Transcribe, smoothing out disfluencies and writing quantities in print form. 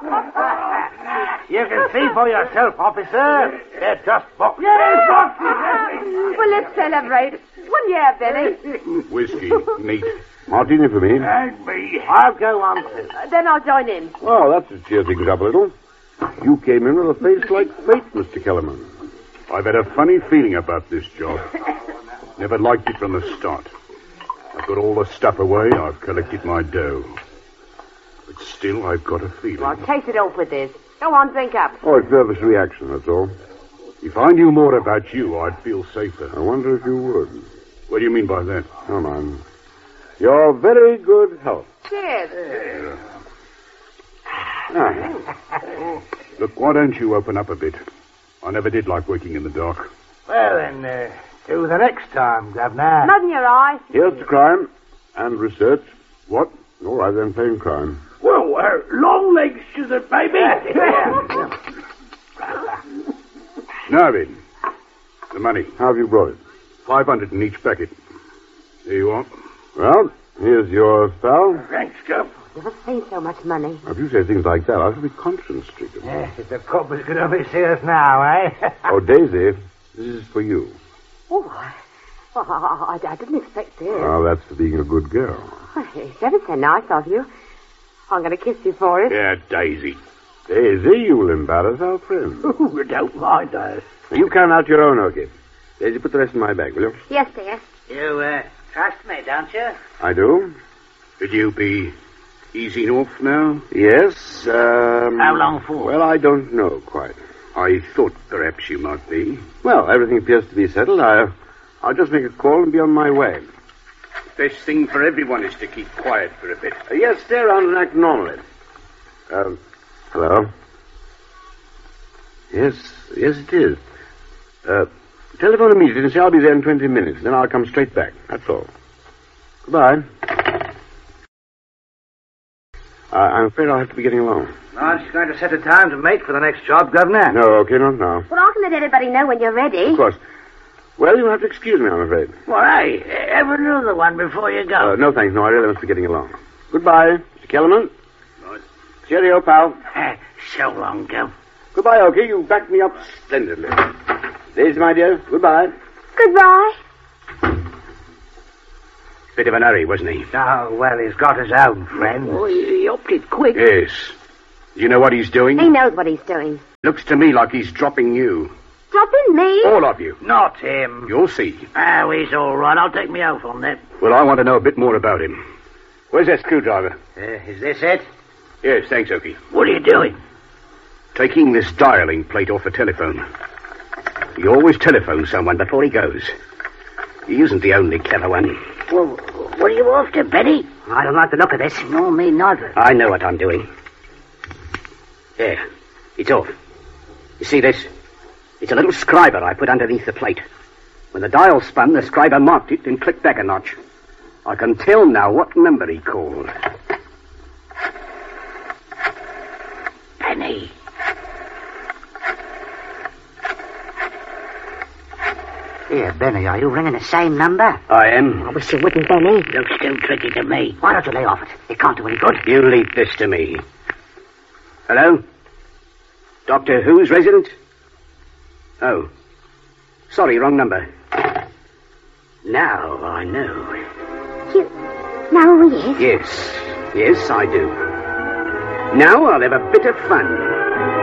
You can see for yourself, officer. They're just boxes. Yes, boxes. Well, let's celebrate. 1 year, Benny. Whiskey, neat. Martini for me. And me. I'll go on, sir. Then I'll join in. Well, that's to cheer things up a little. You came in with a face like fate, Mr. Kellerman. I've had a funny feeling about this job. Never liked it from the start. I've got all the stuff away. I've collected my dough. But still, I've got a feeling. Well, taste it off with this. Go on, drink up. Oh, it's nervous reaction, that's all. If I knew more about you, I'd feel safer. I wonder if you would. What do you mean by that? Come on. Your very good health. Cheers. Look, why don't you open up a bit? I never did like working in the dark. Well, then, do the next time, Governor. Mud in your eye. Here's to crime and research. What? All right, then, plain crime. Well, long legs to the baby. Now then, the money. How have you brought it? 500 in each packet. Here you are. Well, here's yours, pal. Thanks, Gov. Never seen so much money. If you say things like that, I shall be conscience-stricken. Yes, if the coppers could only see us now, eh? Oh, Daisy, this is for you. Oh, I didn't expect this. Well, that's for being a good girl. It's ever so nice of you. I'm going to kiss you for it. Yeah, Daisy. Daisy, you will embarrass our friend. Ooh, don't mind us. You count out your own, okay? Daisy, put the rest in my bag, will you? Yes, dear. You, trust me, don't you? I do. Should you be easing off now? Yes, How long for? Well, I don't know quite. I thought perhaps you might be. Well, everything appears to be settled. I'll just make a call and be on my way. The best thing for everyone is to keep quiet for a bit. Yes, stay around and act normally. Hello? Yes, it is. Telephone immediately and say I'll be there in 20 minutes. Then I'll come straight back. That's all. Goodbye. I'm afraid I'll have to be getting along. I'm just going to set a time to mate for the next job, Governor. No, okay, not now. Well, I can let everybody know when you're ready. Of course. Well, you'll have to excuse me, I'm afraid. Well, hey, have another one before you go. No, thanks. No, I really must be getting along. Goodbye, Mr. Kellerman. Right. Cheerio, pal. So long, Gov. Goodbye, Okie. You backed me up splendidly. Daisy, my dear, goodbye. Goodbye. Bit of an hurry, wasn't he? Oh, well, he's got his own friends. Oh, he upped it quick. Yes. Do you know what he's doing? He knows what he's doing. Looks to me like he's dropping you. Dropping me? All of you. Not him. You'll see. Oh, he's all right. I'll take me oath on that. Well, I want to know a bit more about him. Where's that screwdriver? Is this it? Yes, thanks, Okie. What are you doing? Taking this dialing plate off the telephone. He always telephones someone before he goes. He isn't the only clever one. Well, what are you after, Benny? I don't like the look of this. No, me neither. I know what I'm doing. There. It's off. You see this? It's a little scriber I put underneath the plate. When the dial spun, the scriber marked it and clicked back a notch. I can tell now what number he called. Benny. Here, Benny, are you ringing the same number? I am. I wish you wouldn't, Benny. Looks too tricky to me. Why don't you lay off it? It can't do any good. You leave this to me. Hello? Doctor Who's resident? Oh. Sorry, wrong number. Now I know. You know who he is? Yes, I do. Now I'll have a bit of fun.